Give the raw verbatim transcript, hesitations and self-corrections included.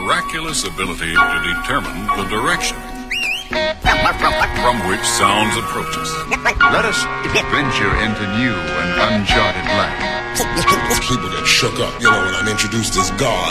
miraculous ability to determine the direction from which sounds approach us. Let us venture into new and uncharted land. People get shook up, you know, when I'm introduced as God.